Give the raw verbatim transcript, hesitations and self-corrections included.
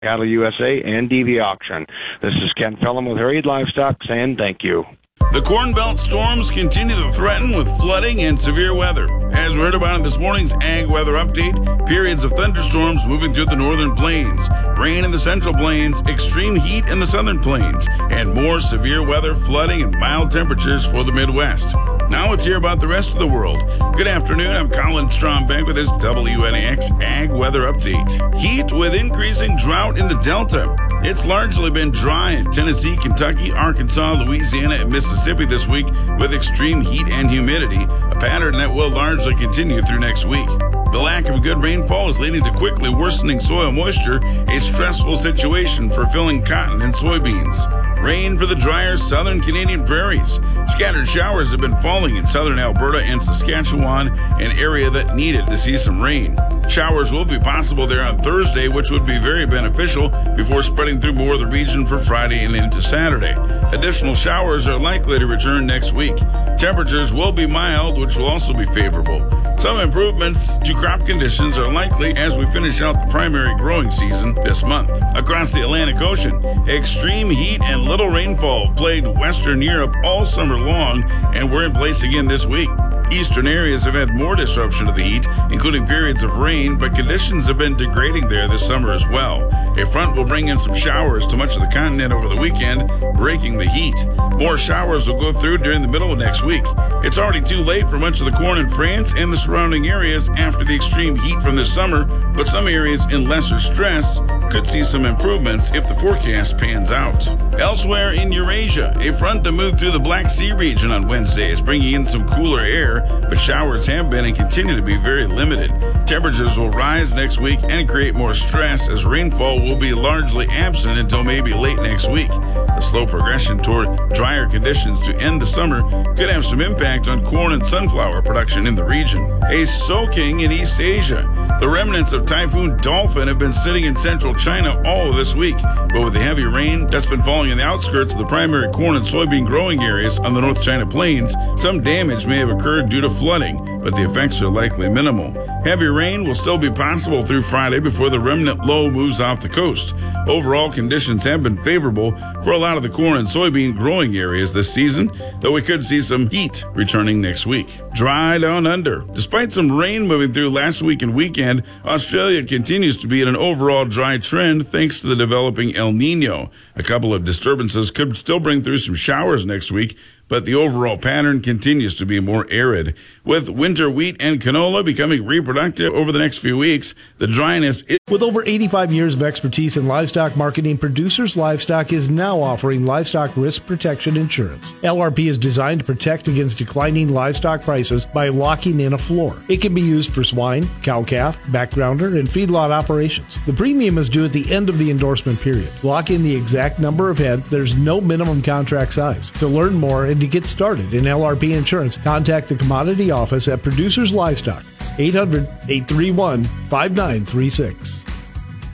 Cattle U S A and D V Auction. This is Ken Phelan with Harriet Livestock saying thank you. The Corn Belt storms continue to threaten with flooding and severe weather. As we heard about in this morning's Ag Weather Update, periods of thunderstorms moving through the northern plains, rain in the central plains, extreme heat in the southern plains, and more severe weather, flooding, and mild temperatures for the Midwest. Now let's hear about the rest of the world. Good afternoon, I'm Colin Strombeck with this W N A X Ag Weather Update. Heat with increasing drought in the Delta. It's largely been dry in Tennessee, Kentucky, Arkansas, Louisiana, and Mississippi this week with extreme heat and humidity, a pattern that will largely continue through next week. The lack of good rainfall is leading to quickly worsening soil moisture, a stressful situation for filling cotton and soybeans. Rain for the drier southern Canadian prairies. Scattered showers have been falling in southern Alberta and Saskatchewan, an area that needed to see some rain. Showers will be possible there on Thursday, which would be very beneficial before spreading through more of the region for Friday and into Saturday. Additional showers are likely to return next week. Temperatures will be mild, which will also be favorable. Some improvements to crop conditions are likely as we finish out the primary growing season this month. Across the Atlantic Ocean, extreme heat and little rainfall plagued Western Europe all summer long and were in place again this week. Eastern areas have had more disruption of the heat, including periods of rain, but conditions have been degrading there this summer as well. A front will bring in some showers to much of the continent over the weekend, breaking the heat. More showers will go through during the middle of next week. It's already too late for much of the corn in France and the surrounding areas after the extreme heat from this summer, but some areas in lesser stress could see some improvements if the forecast pans out. Elsewhere in Eurasia, a front that moved through the Black Sea region on Wednesday is bringing in some cooler air, but showers have been and continue to be very limited. Temperatures will rise next week and create more stress as rainfall will be largely absent until maybe late next week. A slow progression toward drier conditions to end the summer could have some impact on corn and sunflower production in the region. A soaking in East Asia. The remnants of Typhoon Dolphin have been sitting in central China all of this week, but with the heavy rain that's been falling in the outskirts of the primary corn and soybean growing areas on the North China Plains, some damage may have occurred due to flooding, but the effects are likely minimal. Heavy rain will still be possible through Friday before the remnant low moves off the coast. Overall, conditions have been favorable for a lot of the corn and soybean growing areas this season, though we could see some heat returning next week. Dry down under. Despite some rain moving through last week and weekend, Australia continues to be in an overall dry trend thanks to the developing El Nino. A couple of disturbances could still bring through some showers next week, but the overall pattern continues to be more arid. With winter wheat and canola becoming reproductive over the next few weeks, the dryness is... With over eighty-five years of expertise in livestock marketing, Producers Livestock is now offering livestock risk protection insurance. L R P is designed to protect against declining livestock prices by locking in a floor. It can be used for swine, cow-calf, backgrounder, and feedlot operations. The premium is due at the end of the endorsement period. Lock in the exact number of head. There's no minimum contract size. To learn more and to get started in L R P insurance, contact the commodity office at Producers Livestock, eight hundred, eight three one, five nine three six.